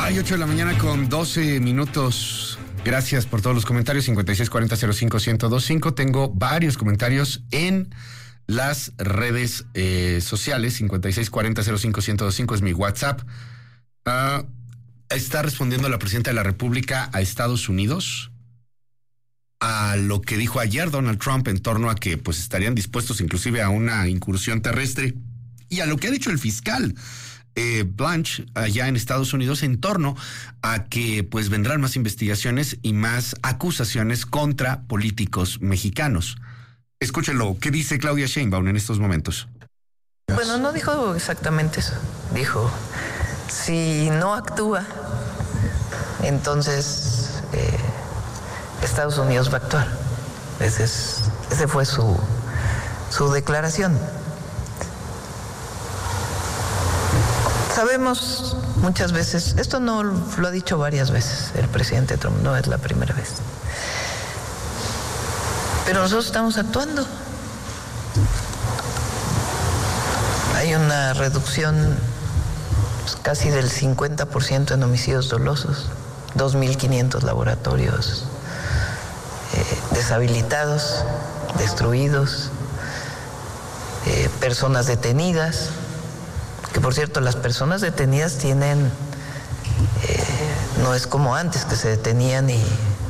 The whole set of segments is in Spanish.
Ay, 8 de la mañana con 12 minutos. Gracias por todos los comentarios. 5640-05-1025. Tengo varios comentarios en las redes sociales. 5640-05-1025 es mi WhatsApp. Está respondiendo la presidenta de la República a Estados Unidos a lo que dijo ayer Donald Trump en torno a que pues estarían dispuestos inclusive a una incursión terrestre, y a lo que ha dicho el fiscal Blanche allá en Estados Unidos en torno a que pues vendrán más investigaciones y más acusaciones contra políticos mexicanos. Escúchenlo, ¿qué dice Claudia Sheinbaum en estos momentos? Bueno, no dijo exactamente eso. Dijo, si no actúa, entonces Estados Unidos va a actuar. Ese fue su declaración. Sabemos muchas veces, esto no lo ha dicho varias veces el presidente Trump, no es la primera vez. Pero nosotros estamos actuando. Hay una reducción pues, casi del 50% en homicidios dolosos, 2.500 laboratorios deshabilitados, destruidos, personas detenidas. Que por cierto, las personas detenidas tienen, no es como antes que se detenían y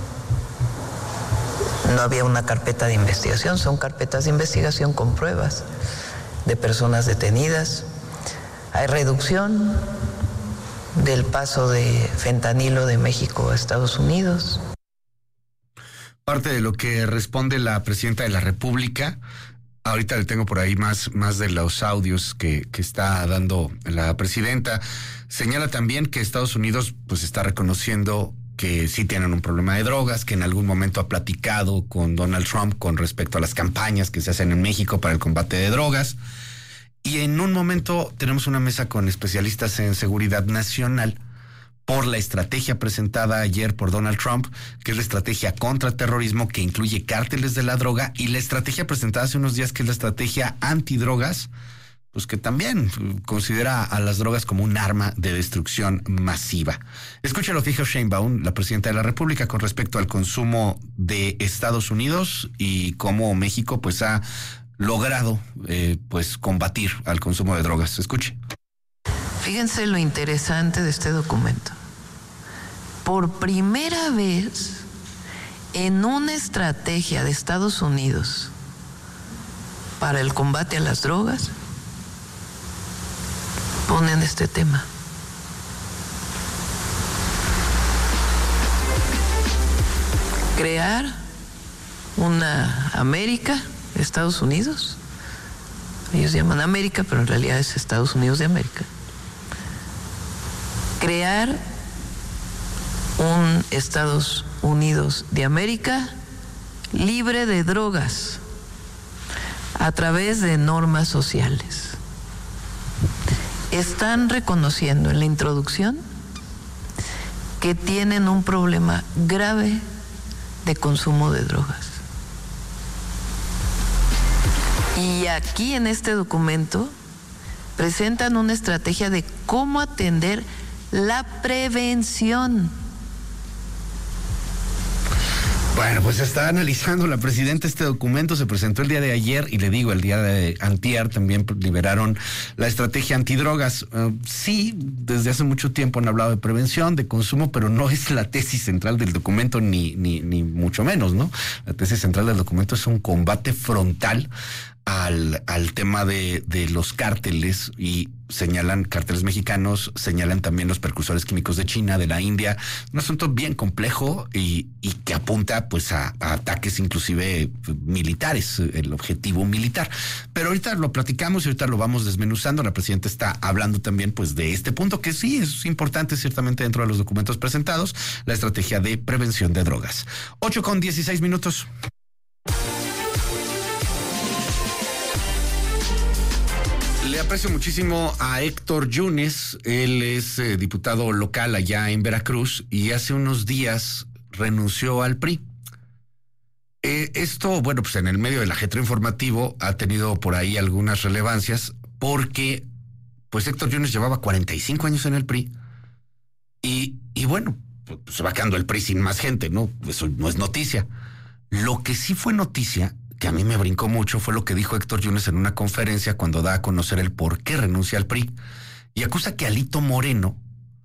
no había una carpeta de investigación, son carpetas de investigación con pruebas de personas detenidas. Hay reducción del paso de fentanilo de México a Estados Unidos. Parte de lo que responde la presidenta de la República. Ahorita le tengo por ahí más de los audios que está dando la presidenta. Señala también que Estados Unidos pues está reconociendo que sí tienen un problema de drogas, que en algún momento ha platicado con Donald Trump con respecto a las campañas que se hacen en México para el combate de drogas. Y en un momento tenemos una mesa con especialistas en seguridad nacional por la estrategia presentada ayer por Donald Trump, que es la estrategia contra terrorismo que incluye cárteles de la droga, y la estrategia presentada hace unos días que es la estrategia antidrogas, pues que también considera a las drogas como un arma de destrucción masiva. Escucha lo que dijo Sheinbaum, la presidenta de la República, con respecto al consumo de Estados Unidos y cómo México pues ha logrado pues combatir al consumo de drogas. Escuche. Fíjense lo interesante de este documento. Por primera vez en una estrategia de Estados Unidos para el combate a las drogas, ponen este tema. Crear una América, Estados Unidos. Ellos llaman América, pero en realidad es Estados Unidos de América. Crear un Estados Unidos de América libre de drogas a través de normas sociales. Están reconociendo en la introducción que tienen un problema grave de consumo de drogas. Y aquí en este documento presentan una estrategia de cómo atender la prevención. Bueno, pues está analizando la presidenta este documento, se presentó el día de ayer y le digo, el día de antier también liberaron la estrategia antidrogas. Sí, desde hace mucho tiempo han hablado de prevención, de consumo, pero no es la tesis central del documento ni mucho menos, ¿no? La tesis central del documento es un combate frontal al tema de los cárteles, y señalan cárteles mexicanos, señalan también los precursores químicos de China, de la India, un asunto bien complejo y que apunta pues a ataques inclusive militares, el objetivo militar. Pero ahorita lo platicamos y ahorita lo vamos desmenuzando. La presidenta está hablando también pues de este punto que sí es importante ciertamente dentro de los documentos presentados, la estrategia de prevención de drogas. 8:16. Le aprecio muchísimo a Héctor Yunes, él es diputado local allá en Veracruz y hace unos días renunció al PRI. Esto, bueno, pues en el medio del ajetreo informativo ha tenido por ahí algunas relevancias porque pues Héctor Yunes llevaba 45 años en el PRI Y bueno, pues se va quedando el PRI sin más gente, ¿no? Eso no es noticia. Lo que sí fue noticia, que a mí me brincó mucho, fue lo que dijo Héctor Yunes en una conferencia cuando da a conocer el por qué renuncia al PRI. Y acusa que Alito Moreno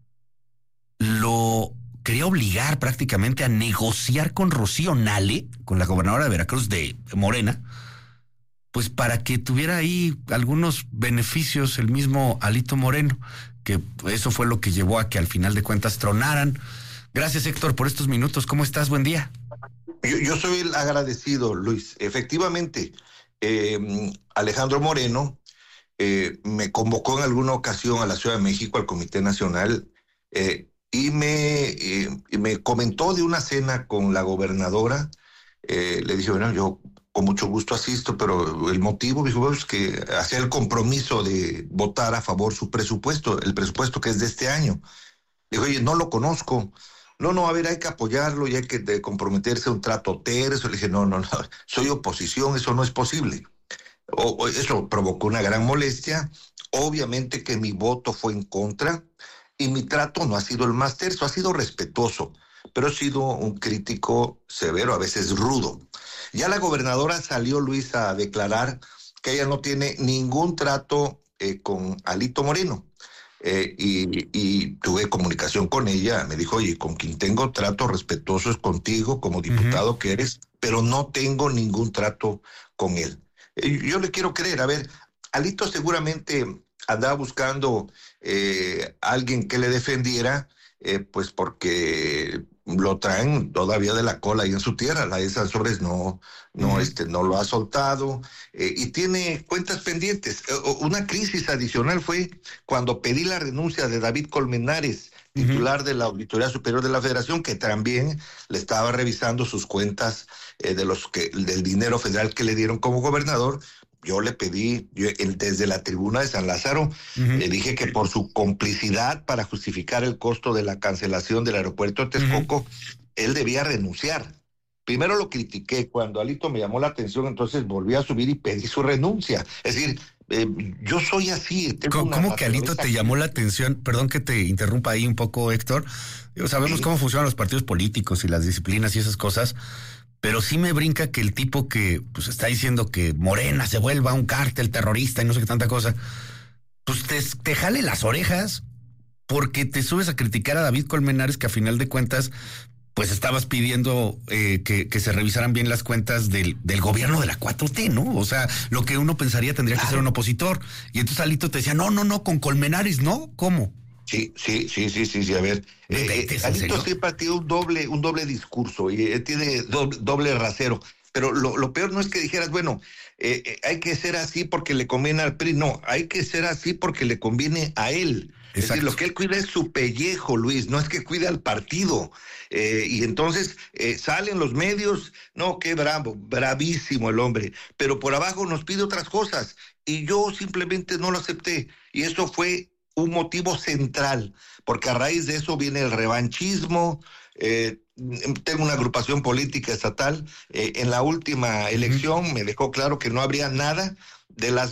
lo quería obligar prácticamente a negociar con Rocío Nale, con la gobernadora de Veracruz de Morena, pues para que tuviera ahí algunos beneficios el mismo Alito Moreno, que eso fue lo que llevó a que al final de cuentas tronaran. Gracias, Héctor, por estos minutos. ¿Cómo estás? Buen día. Yo soy el agradecido, Luis. Efectivamente, Alejandro Moreno me convocó en alguna ocasión a la Ciudad de México, al Comité Nacional, y me comentó de una cena con la gobernadora. Le dije, bueno, yo con mucho gusto asisto, pero el motivo, dijo, es que hacía el compromiso de votar a favor su presupuesto, el presupuesto que es de este año. Dijo, oye, no lo conozco. No, a ver, hay que apoyarlo y hay que comprometerse a un trato terso. Le dije, no, soy oposición, eso no es posible. Eso provocó una gran molestia. Obviamente que mi voto fue en contra y mi trato no ha sido el más terso, ha sido respetuoso, pero he sido un crítico severo, a veces rudo. Ya la gobernadora salió, Luis, a declarar que ella no tiene ningún trato con Alito Moreno. Y tuve comunicación con ella, me dijo, oye, con quien tengo trato respetuoso es contigo como diputado que eres, pero no tengo ningún trato con él. Yo le quiero creer, a ver, Alito seguramente andaba buscando alguien que le defendiera, pues porque lo traen todavía de la cola ahí en su tierra, la de Sansores no lo ha soltado, y tiene cuentas pendientes. Una crisis adicional fue cuando pedí la renuncia de David Colmenares, titular de la Auditoría Superior de la Federación, que también le estaba revisando sus cuentas del dinero federal que le dieron como gobernador. Yo le pedí, desde la tribuna de San Lázaro, le dije que por su complicidad para justificar el costo de la cancelación del aeropuerto de Texcoco, él debía renunciar. Primero lo critiqué, cuando Alito me llamó la atención, entonces volví a subir y pedí su renuncia. Es decir, yo soy así. ¿Cómo que Alito te llamó la atención? Perdón que te interrumpa ahí un poco, Héctor. Sabemos cómo funcionan los partidos políticos y las disciplinas y esas cosas, pero sí me brinca que el tipo que pues está diciendo que Morena se vuelva un cártel terrorista y no sé qué tanta cosa, pues te jale las orejas porque te subes a criticar a David Colmenares, que a final de cuentas pues estabas pidiendo que se revisaran bien las cuentas del gobierno de la 4T, ¿no? O sea, lo que uno pensaría tendría que ser un opositor. Y entonces Alito te decía, no, con Colmenares, ¿no? ¿Cómo? Sí, a ver. Alito siempre tiene un doble discurso y tiene doble rasero. Pero lo peor no es que dijeras, bueno, hay que ser así porque le conviene al PRI. No, hay que ser así porque le conviene a él. Exacto. Es decir, lo que él cuida es su pellejo, Luis, no es que cuide al partido. Y entonces salen los medios, no, qué bravísimo el hombre, pero por abajo nos pide otras cosas y yo simplemente no lo acepté. Y eso fue un motivo central, porque a raíz de eso viene el revanchismo. Tengo una agrupación política estatal. En la última elección me dejó claro que no habría nada. De las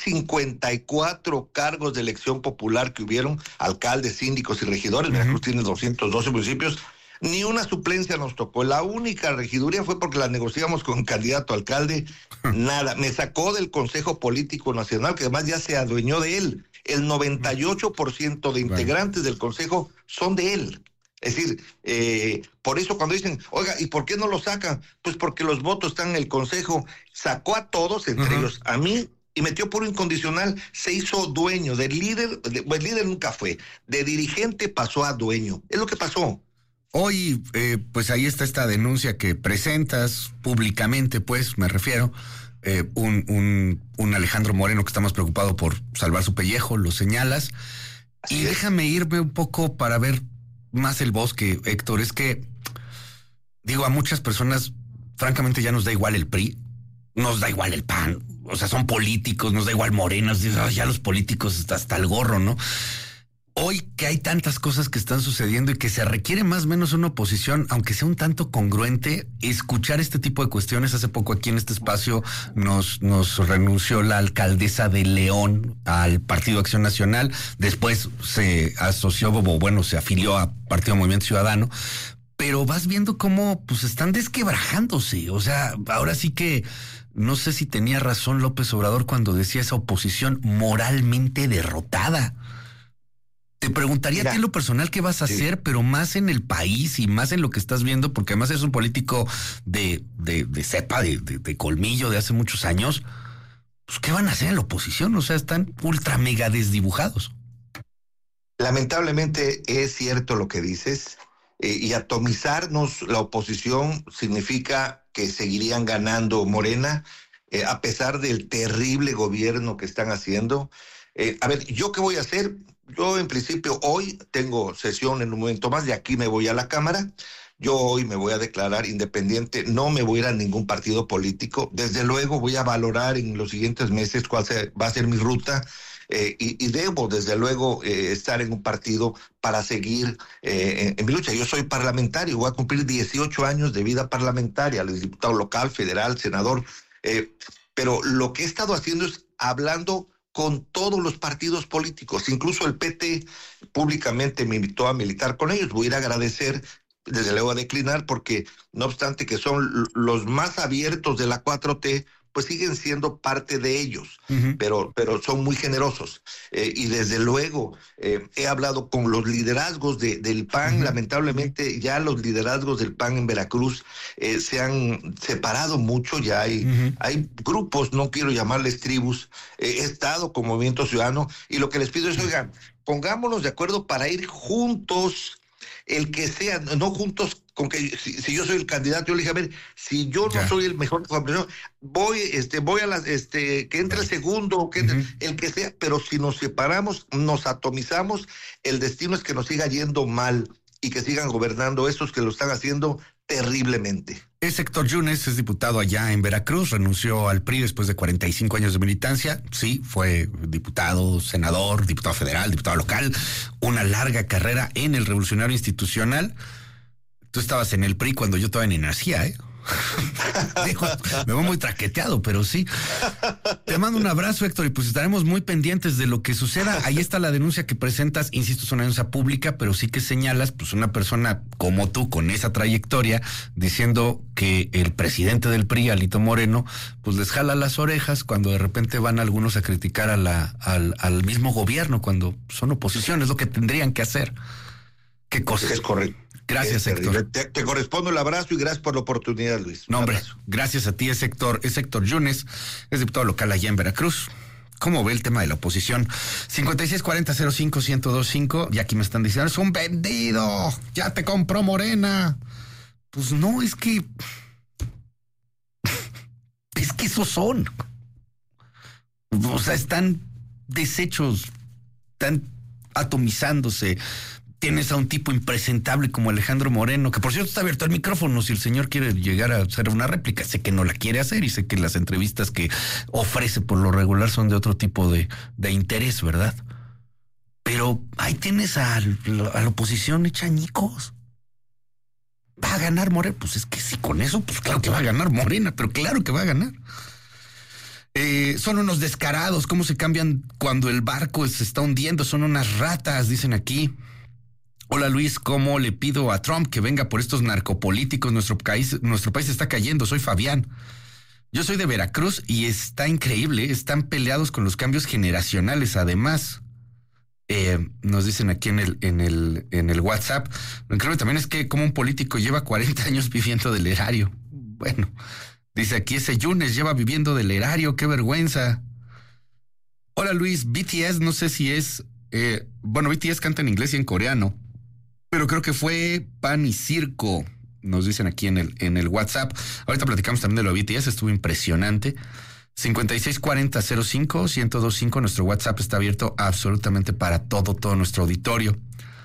1,054 cargos de elección popular que hubieron, alcaldes, síndicos y regidores, Veracruz tiene 212 municipios, ni una suplencia nos tocó. La única regiduría fue porque la negociamos con un candidato a alcalde, nada. Me sacó del Consejo Político Nacional, que además ya se adueñó de él. El 98% de integrantes del Consejo son de él. Es decir, por eso cuando dicen, oiga, ¿y por qué no lo sacan? Pues porque los votos están en el Consejo. Sacó a todos, entre ellos a mí, y metió puro incondicional. Se hizo dueño del líder, pues líder nunca fue. De dirigente pasó a dueño. Es lo que pasó. Hoy, pues ahí está esta denuncia que presentas públicamente, pues, me refiero. Un Alejandro Moreno que está más preocupado por salvar su pellejo, lo señalas. Así y es. Déjame irme un poco para ver más el bosque, Héctor. Es que, digo, a muchas personas, francamente, ya nos da igual el PRI, nos da igual el PAN, o sea, son políticos, nos da igual Morena, ya los políticos hasta el gorro, ¿no? Hoy que hay tantas cosas que están sucediendo y que se requiere más o menos una oposición, aunque sea un tanto congruente, escuchar este tipo de cuestiones. Hace poco aquí en este espacio nos renunció la alcaldesa de León al Partido Acción Nacional, después se asoció, se afilió a Partido Movimiento Ciudadano, pero vas viendo cómo pues están desquebrajándose. O sea, ahora sí que no sé si tenía razón López Obrador cuando decía esa oposición moralmente derrotada. Te preguntaría a ti en lo personal qué vas a hacer, pero más en el país y más en lo que estás viendo, porque además eres un político de cepa, de colmillo de hace muchos años. Pues, ¿qué van a hacer en la oposición? O sea, están ultra mega desdibujados. Lamentablemente es cierto lo que dices, y atomizarnos la oposición significa que seguirían ganando Morena, a pesar del terrible gobierno que están haciendo. A ver, ¿yo qué voy a hacer? Yo en principio hoy tengo sesión en un momento más, de aquí me voy a la Cámara. Yo hoy me voy a declarar independiente, no me voy a ir a ningún partido político. Desde luego voy a valorar en los siguientes meses cuál va a ser mi ruta, y debo desde luego estar en un partido para seguir en mi lucha. Yo soy parlamentario, voy a cumplir 18 años de vida parlamentaria, diputado local, federal, senador, pero lo que he estado haciendo es hablando con todos los partidos políticos, incluso el PT públicamente me invitó a militar con ellos. Voy a ir a agradecer, desde luego a declinar, porque no obstante que son los más abiertos de la 4T, pues siguen siendo parte de ellos, pero son muy generosos. Y desde luego he hablado con los liderazgos del PAN. Lamentablemente ya los liderazgos del PAN en Veracruz se han separado mucho. Ya hay grupos, no quiero llamarles tribus. He estado con Movimiento Ciudadano y lo que les pido es, oigan, pongámonos de acuerdo para ir juntos, el que sea, no juntos con que si yo soy el candidato, yo le dije, a ver, si yo no soy el mejor, voy a las, que entre el segundo, que entre, el que sea, pero si nos separamos, nos atomizamos, el destino es que nos siga yendo mal y que sigan gobernando estos que lo están haciendo terriblemente. Es Héctor Yunes, es diputado allá en Veracruz, renunció al PRI después de 45 años de militancia. Sí, fue diputado, senador, diputado federal, diputado local, una larga carrera en el Revolucionario Institucional. Tú estabas en el PRI cuando yo todavía ni nacía, ¿eh? Digo, me voy muy traqueteado, pero sí. Te mando un abrazo, Héctor, y pues estaremos muy pendientes de lo que suceda. Ahí está la denuncia que presentas, insisto, es una denuncia pública, pero sí que señalas, pues una persona como tú, con esa trayectoria, diciendo que el presidente del PRI, Alito Moreno, pues les jala las orejas cuando de repente van algunos a criticar al mismo gobierno, cuando son oposición, es lo que tendrían que hacer. ¿Qué cosas? Es correcto. Gracias, Héctor. Te correspondo el abrazo y gracias por la oportunidad, Luis. No, hombre, gracias a ti. Es Héctor Yunes, es diputado local allá en Veracruz. ¿Cómo ve el tema de la oposición? 5640-05-1025, y aquí me están diciendo, es un vendido, ya te compró Morena. Pues no, es que esos son. O sea, están deshechos, están atomizándose. Tienes a un tipo impresentable como Alejandro Moreno, que por cierto está abierto el micrófono si el señor quiere llegar a hacer una réplica. Sé que no la quiere hacer y sé que las entrevistas que ofrece por lo regular son de otro tipo de interés, ¿verdad? Pero ahí tienes a la oposición hecha añicos. ¿Va a ganar Morena? Pues es que sí, con eso, pues claro que va a ganar Morena, pero claro que va a ganar. Son unos descarados, cómo se cambian cuando el barco se está hundiendo, son unas ratas, dicen aquí. Hola Luis, ¿cómo le pido a Trump que venga por estos narcopolíticos? Nuestro país está cayendo. Soy Fabián. Yo soy de Veracruz y está increíble. Están peleados con los cambios generacionales. Además, nos dicen aquí en el WhatsApp. Lo increíble también es que como un político lleva 40 años viviendo del erario. Bueno, dice aquí ese Yunes lleva viviendo del erario. ¡Qué vergüenza! Hola Luis, BTS no sé si es... BTS canta en inglés y en coreano. Pero creo que fue Pan y Circo, nos dicen aquí en el WhatsApp. Ahorita platicamos también de lo de BTS, estuvo impresionante. 5640-05-1025, nuestro WhatsApp está abierto absolutamente para todo nuestro auditorio.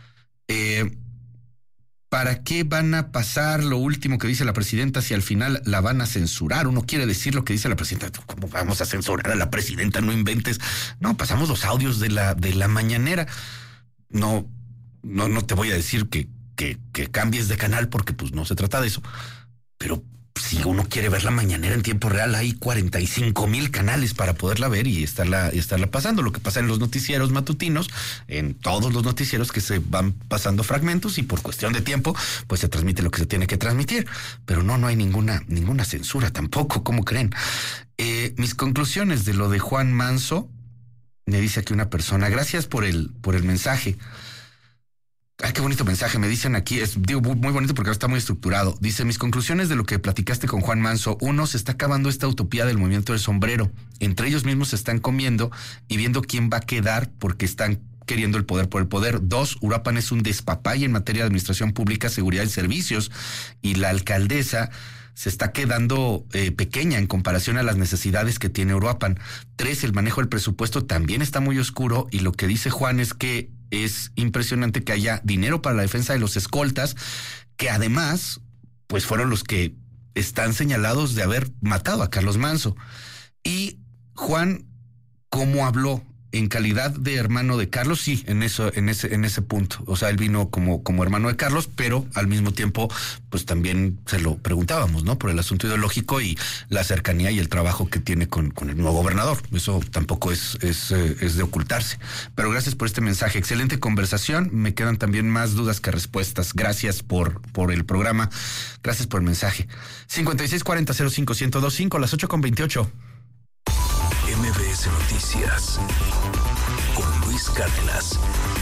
¿Para qué van a pasar lo último que dice la presidenta si al final la van a censurar? Uno quiere decir lo que dice la presidenta. ¿Cómo vamos a censurar a la presidenta? No inventes. No, pasamos los audios de la mañanera. no te voy a decir que cambies de canal porque pues no se trata de eso, pero si uno quiere ver la mañanera en tiempo real, hay 45,000 canales para poderla ver y estarla pasando. Lo que pasa en los noticieros matutinos, en todos los noticieros que se van pasando fragmentos y por cuestión de tiempo, pues se transmite lo que se tiene que transmitir. Pero no hay ninguna censura tampoco, ¿cómo creen? Mis conclusiones de lo de Juan Manso, me dice aquí una persona, gracias por el mensaje. Ay, qué bonito mensaje, me dicen aquí, digo muy bonito porque ahora está muy estructurado. Dice, mis conclusiones de lo que platicaste con Juan Manso: 1, se está acabando esta utopía del movimiento del sombrero. Entre ellos mismos se están comiendo y viendo quién va a quedar porque están queriendo el poder por el poder. 2, Uruapan es un despapalle en materia de administración pública, seguridad y servicios, y la alcaldesa se está quedando pequeña en comparación a las necesidades que tiene Uruapan. 3, el manejo del presupuesto también está muy oscuro, y lo que dice Juan es que es impresionante que haya dinero para la defensa de los escoltas, que además, pues fueron los que están señalados de haber matado a Carlos Manso. Y Juan, ¿cómo habló? En calidad de hermano de Carlos, sí, en ese punto. O sea, él vino como hermano de Carlos, pero al mismo tiempo, pues también se lo preguntábamos, ¿no? Por el asunto ideológico y la cercanía y el trabajo que tiene con el nuevo gobernador. Eso tampoco es de ocultarse. Pero gracias por este mensaje. Excelente conversación. Me quedan también más dudas que respuestas. Gracias por el programa. Gracias por el mensaje. 5640-05-1025, las 8:28. MBS Noticias con Luis Cárdenas.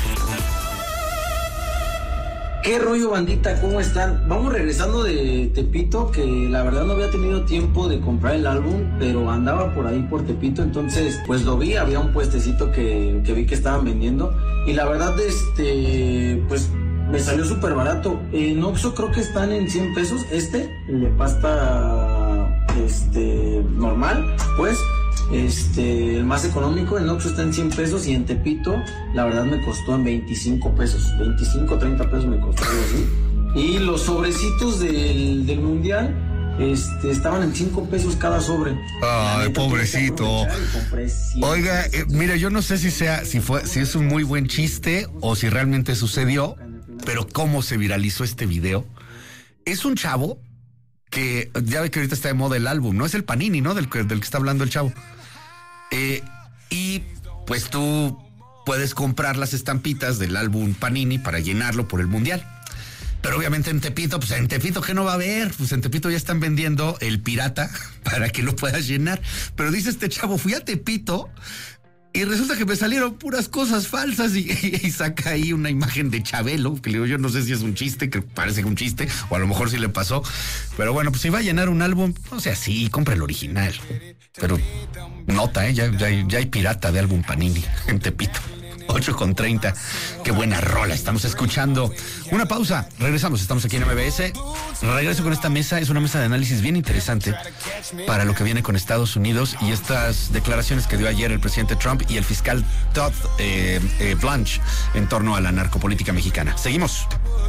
¿Qué rollo, bandita? ¿Cómo están? Vamos regresando de Tepito, que la verdad no había tenido tiempo de comprar el álbum, pero andaba por ahí por Tepito, entonces pues lo vi, había un puestecito que vi que estaban vendiendo, y la verdad pues me salió súper barato. En Oxxo creo que están en 100 pesos, el de pasta normal, pues el más económico en Oxxo está en 100 pesos, y en Tepito la verdad me costó en 25 pesos, 25, 30 pesos me costó algo así. Y los sobrecitos del mundial estaban en 5 pesos cada sobre. Ay, pobrecito. Oiga, mira, yo no sé si es un muy buen chiste o si realmente sucedió, pero cómo se viralizó este video. Es un chavo que ya ve que ahorita está de moda el álbum, ¿no? Es el Panini, ¿no? Del que está hablando el chavo. Y pues tú puedes comprar las estampitas del álbum Panini para llenarlo por el mundial. Pero obviamente en Tepito, pues en Tepito, ¿qué no va a haber? Pues en Tepito ya están vendiendo el pirata para que lo puedas llenar. Pero dice este chavo, fui a Tepito y resulta que me salieron puras cosas falsas, y saca ahí una imagen de Chabelo, que le digo, yo no sé si es un chiste, que parece un chiste, o a lo mejor sí le pasó. Pero bueno, pues si va a llenar un álbum, o sea, sí, compra el original. Pero nota, ya hay pirata de álbum Panini en Tepito. 8:30. Qué buena rola estamos escuchando. Una pausa, regresamos, estamos aquí en MBS. Regreso con esta mesa, es una mesa de análisis bien interesante para lo que viene con Estados Unidos y estas declaraciones que dio ayer el presidente Trump y el fiscal Todd Blanche en torno a la narcopolítica mexicana. Seguimos.